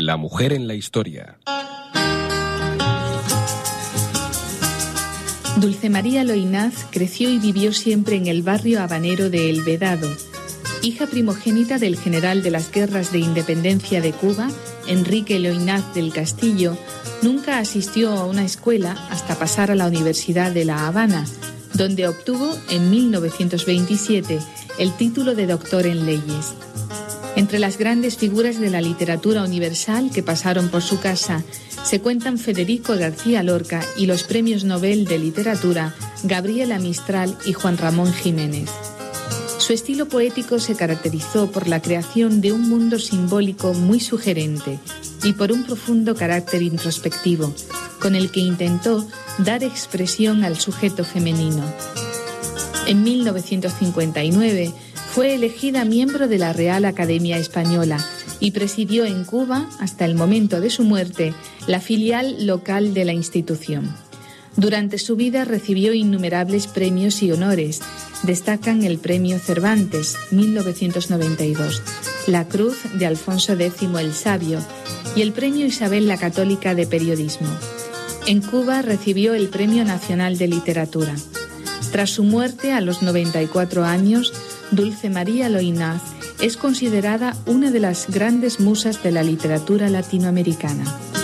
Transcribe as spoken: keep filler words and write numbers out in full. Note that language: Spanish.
La mujer en la historia. Dulce María Loynaz creció y vivió siempre en el barrio habanero de El Vedado. Hija primogénita del general de las guerras de independencia de Cuba, Enrique Loynaz del Castillo, nunca asistió a una escuela hasta pasar a la Universidad de La Habana, donde obtuvo en mil novecientos veintisiete el título de doctor en leyes. Entre las grandes figuras de la literatura universal que pasaron por su casa se cuentan Federico García Lorca y los premios Nobel de Literatura Gabriela Mistral y Juan Ramón Jiménez. Su estilo poético se caracterizó por la creación de un mundo simbólico muy sugerente y por un profundo carácter introspectivo, con el que intentó dar expresión al sujeto femenino. En mil novecientos cincuenta y nueve fue elegida miembro de la Real Academia Española y presidió en Cuba, hasta el momento de su muerte, la filial local de la institución. Durante su vida recibió innumerables premios y honores. Destacan el Premio Cervantes, mil novecientos noventa y dos, la Cruz de Alfonso X el Sabio y el Premio Isabel la Católica de Periodismo. En Cuba recibió el Premio Nacional de Literatura. Tras su muerte a los noventa y cuatro años, Dulce María Loynaz es considerada una de las grandes musas de la literatura latinoamericana.